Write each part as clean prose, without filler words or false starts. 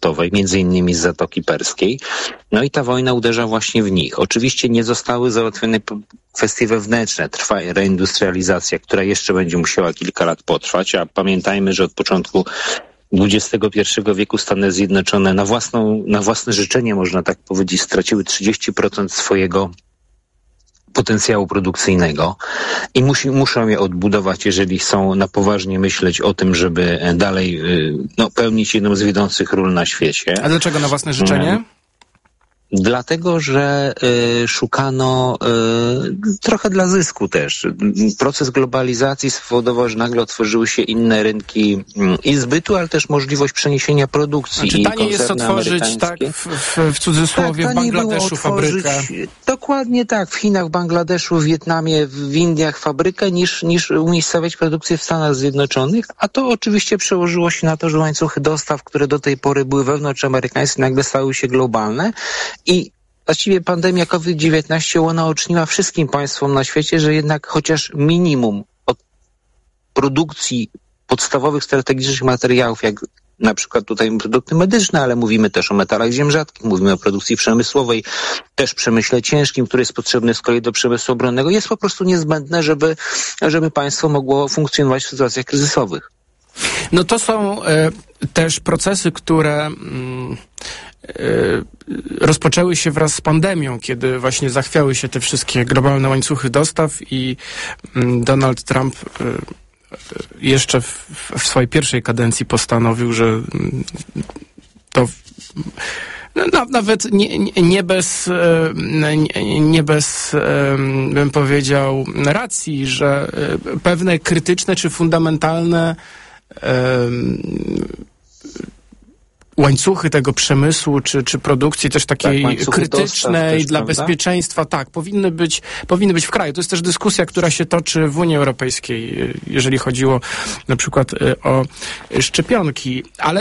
naftowej, między innymi z Zatoki Perskiej. No i ta wojna uderza właśnie w nich. Oczywiście nie zostały załatwione kwestie wewnętrzne, trwa reindustrializacja, która jeszcze będzie musiała kilka lat potrwać, a pamiętajmy, że od początku XXI wieku Stany Zjednoczone na własne życzenie, można tak powiedzieć, straciły 30% swojego potencjału produkcyjnego i muszą je odbudować, jeżeli chcą na poważnie myśleć o tym, żeby dalej pełnić jedną z wiodących ról na świecie. A dlaczego na własne życzenie? Dlatego, że szukano trochę dla zysku też. Proces globalizacji spowodował, że nagle otworzyły się inne rynki i zbytu, ale też możliwość przeniesienia produkcji. Czy taniej jest otworzyć, tak, w cudzysłowie, tak, w Bangladeszu fabrykę? Dokładnie tak. W Chinach, w Bangladeszu, w Wietnamie, w Indiach fabrykę niż umiejscowiać produkcję w Stanach Zjednoczonych, a to oczywiście przełożyło się na to, że łańcuchy dostaw, które do tej pory były wewnątrzamerykańskie, nagle stały się globalne. I właściwie pandemia COVID-19 unaoczniła wszystkim państwom na świecie, że jednak chociaż minimum od produkcji podstawowych strategicznych materiałów, jak na przykład tutaj produkty medyczne, ale mówimy też o metalach ziem rzadkich, mówimy o produkcji przemysłowej, też przemyśle ciężkim, który jest potrzebny z kolei do przemysłu obronnego, jest po prostu niezbędne, żeby państwo mogło funkcjonować w sytuacjach kryzysowych. No to są też procesy, które rozpoczęły się wraz z pandemią, kiedy właśnie zachwiały się te wszystkie globalne łańcuchy dostaw i Donald Trump jeszcze w swojej pierwszej kadencji postanowił, że to nawet nie bez bym powiedział racji, że pewne krytyczne czy fundamentalne łańcuchy tego przemysłu, czy produkcji też takiej krytycznej też, dla bezpieczeństwa, tak, powinny być w kraju. To jest też dyskusja, która się toczy w Unii Europejskiej, jeżeli chodziło na przykład o szczepionki. Ale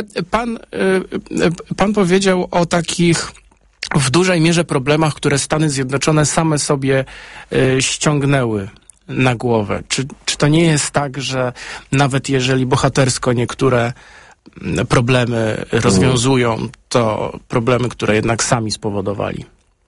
pan powiedział o takich w dużej mierze problemach, które Stany Zjednoczone same sobie ściągnęły na głowę. Czy to nie jest tak, że nawet jeżeli bohatersko niektóre problemy rozwiązują, to problemy, które jednak sami spowodowali?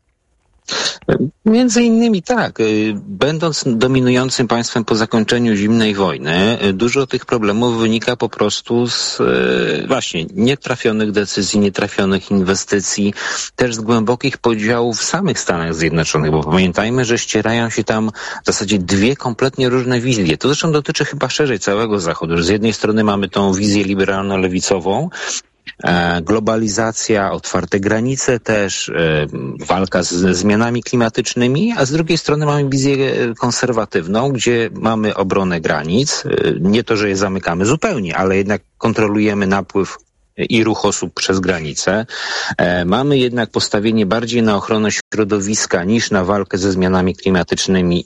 Między innymi tak. Będąc dominującym państwem po zakończeniu zimnej wojny, dużo tych problemów wynika po prostu z właśnie nietrafionych decyzji, nietrafionych inwestycji, też z głębokich podziałów w samych Stanach Zjednoczonych, bo pamiętajmy, że ścierają się tam w zasadzie dwie kompletnie różne wizje. To zresztą dotyczy chyba szerzej całego Zachodu, że z jednej strony mamy tą wizję liberalno-lewicową, globalizacja, otwarte granice też, walka ze zmianami klimatycznymi, a z drugiej strony mamy wizję konserwatywną, gdzie mamy obronę granic, nie to, że je zamykamy zupełnie, ale jednak kontrolujemy napływ i ruch osób przez granicę. Mamy jednak postawienie bardziej na ochronę środowiska niż na walkę ze zmianami klimatycznymi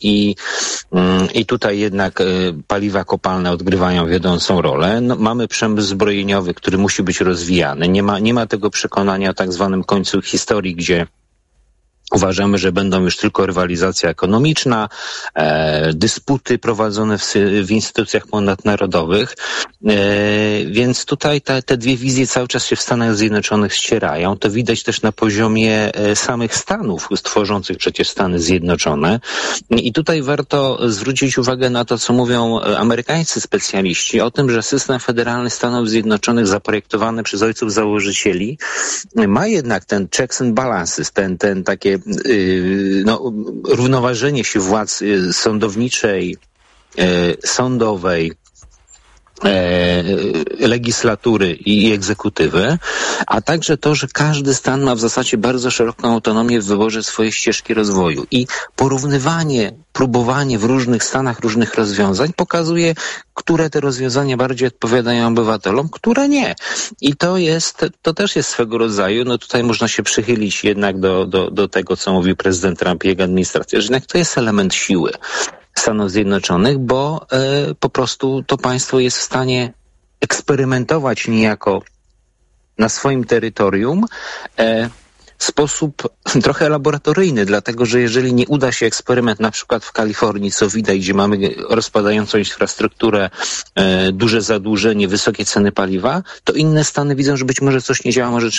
i tutaj jednak paliwa kopalne odgrywają wiodącą rolę. No, mamy przemysł zbrojeniowy, który musi być rozwijany. Nie ma tego przekonania o tak zwanym końcu historii, gdzie uważamy, że będą już tylko rywalizacja ekonomiczna, dysputy prowadzone w instytucjach ponadnarodowych, więc tutaj te dwie wizje cały czas się w Stanach Zjednoczonych ścierają. To widać też na poziomie samych Stanów, tworzących przecież Stany Zjednoczone. I tutaj warto zwrócić uwagę na to, co mówią amerykańscy specjaliści o tym, że system federalny Stanów Zjednoczonych zaprojektowany przez ojców założycieli ma jednak ten checks and balances, ten takie równoważenie się władz sądowniczej, sądowej, legislatury i egzekutywy, a także to, że każdy stan ma w zasadzie bardzo szeroką autonomię w wyborze swojej ścieżki rozwoju i próbowanie w różnych stanach różnych rozwiązań pokazuje, które te rozwiązania bardziej odpowiadają obywatelom, które nie. I to też jest swego rodzaju, no tutaj można się przychylić jednak do tego, co mówił prezydent Trump i jego administracja, że jednak to jest element siły Stanów Zjednoczonych, bo po prostu to państwo jest w stanie eksperymentować niejako na swoim terytorium w sposób trochę laboratoryjny, dlatego że jeżeli nie uda się eksperyment na przykład w Kalifornii, co widać, gdzie mamy rozpadającą infrastrukturę, duże zadłużenie, wysokie ceny paliwa, to inne stany widzą, że być może coś nie działa, może